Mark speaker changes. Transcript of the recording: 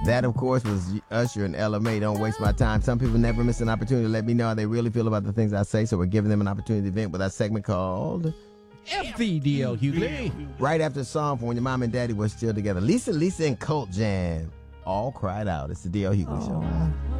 Speaker 1: That, of course, was Usher and Ella May, Don't Waste My Time. Some people never miss an opportunity to let me know how they really feel about the things I say, so we're giving them an opportunity to vent with our segment called
Speaker 2: FVDL Hughley.
Speaker 1: Right After a Song from when your mom and daddy were still together. Lisa, and Colt Jam all cried out. It's the DL Hughley Show.